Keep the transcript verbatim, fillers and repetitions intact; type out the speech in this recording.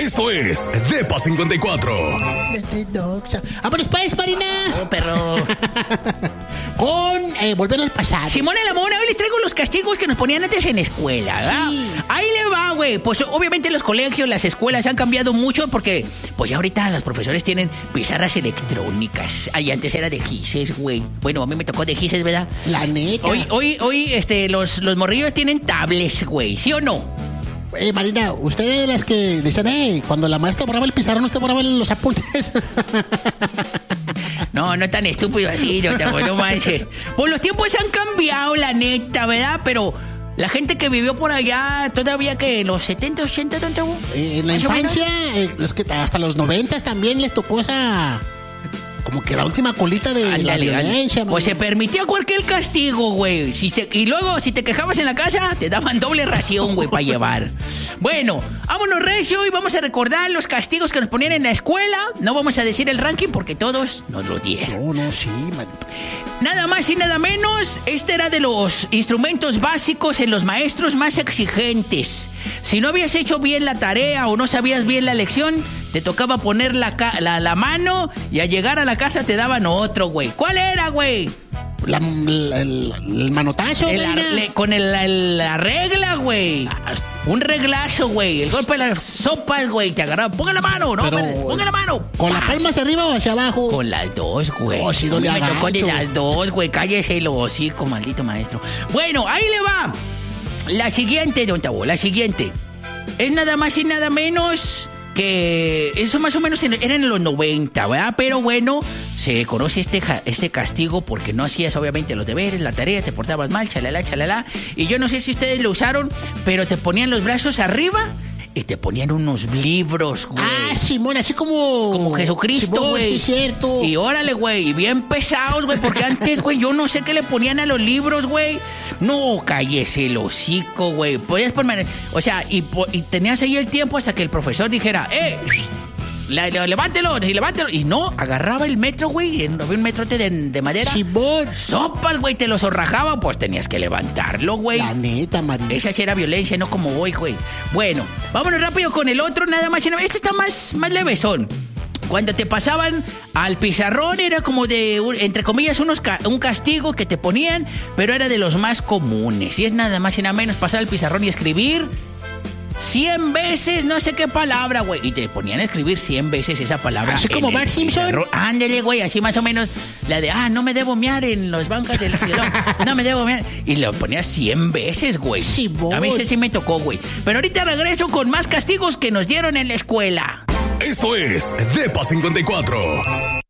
Esto es Depa cincuenta y cuatro. Vámonos pues, Marina. Oh, perro. Con eh, Volver al Pasado. Simona la Mona, hoy les traigo los castigos que nos ponían antes en escuela, ¿verdad? Sí. Ahí le va, güey. Pues obviamente los colegios, las escuelas han cambiado mucho porque, pues ya ahorita los profesores tienen pizarras electrónicas. Ay, antes era de gises, güey. Bueno, a mí me tocó de gises, ¿verdad? La neta. Hoy, hoy, hoy, este, los, los morrillos tienen tablets, güey, ¿sí o no? Eh, Marina, usted es de las que dicen, eh, cuando la maestra borraba el pizarrón, usted borraba los apuntes. No, no tan estúpido así, yo te no manches. Pues los tiempos han cambiado, la neta, ¿verdad? Pero la gente que vivió por allá, todavía que en los setenta, ochenta, ¿no? Eh, en la ¿Más o menos? infancia, eh, los que hasta los noventa también les tocó esa... Como que la última colita de Ándale, la violencia. ándale. Pues se Marina. permitía cualquier castigo, güey. Si se, y luego, si te quejabas en la casa, te daban doble ración, güey, para llevar. Bueno, vámonos, recio, y vamos a recordar los castigos que nos ponían en la escuela. No vamos a decir el ranking porque todos nos lo dieron. No, no, sí, Marina. Nada más y nada menos, este era de los instrumentos básicos en los maestros más exigentes. Si no habías hecho bien la tarea o no sabías bien la lección, te tocaba poner la, ca- la, la mano y al llegar a la casa te daban otro, güey. ¿Cuál era, güey? La, el, el- el manotazo, El ar- Marina. le- con el, el- la regla, güey. Un reglazo, güey. El golpe de las sopas, güey. Te agarraba. Ponga la mano, ¿no? Pero, Ponga la mano. ¿Con la ¡Pah! palma hacia arriba o hacia abajo? Con las dos, güey. Oh, sí, A mí dolía me tocó de gacho. las dos, güey. Cállese el hocico, maldito maestro. Bueno, ahí le va. La siguiente, don Tabo, la siguiente. Es nada más y nada menos que... Eso más o menos en- era en los noventa, ¿verdad? Pero bueno, se conoce este, ja- este castigo porque no hacías obviamente los deberes, la tarea, te portabas mal, chalala, chalala. Y yo no sé si ustedes lo usaron, pero te ponían los brazos arriba y te ponían unos libros, güey. Ah, Simón, así como... Como Jesucristo, Simón, güey. sí, cierto. Y órale, güey, y bien pesados, güey, porque antes, güey, yo no sé qué le ponían a los libros, güey. No, cállese el hocico, güey. Podías poner, o sea, y, po- y tenías ahí el tiempo hasta que el profesor dijera, ¡eh! La, la- levántelo, y levántelo. Y no, agarraba el metro, güey, en- había un metrote de, de madera. Simón. Sopas, güey, te lo zorrajaba, pues tenías que levantarlo, güey. La neta, Marina. Esa sí era violencia, no como hoy, güey. Bueno, vámonos rápido con el otro, nada más. y nada- Este está más, más levesón. Cuando te pasaban al pizarrón era como de, un- entre comillas, unos ca- un castigo que te ponían, pero era de los más comunes. Y es nada más y nada menos pasar al pizarrón y escribir cien veces no sé qué palabra, güey. Y te ponían a escribir cien veces esa palabra. Así como en el Bart Simpson. pizarrón. Ándele, güey, así más o menos. La de, ah, no me debo mear en los bancos del salón. No me debo mear. Y lo ponías cien veces, güey. Simón. A mí ese sí me tocó, güey. Pero ahorita regreso con más castigos que nos dieron en la escuela. Esto es Depa cincuenta y cuatro.